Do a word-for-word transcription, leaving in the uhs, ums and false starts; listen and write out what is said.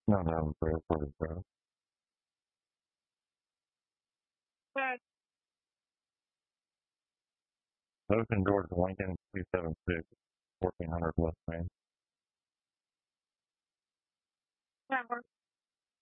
No, no, for for the bro. Ocean George Lincoln two seven six, fourteen hundred West Main.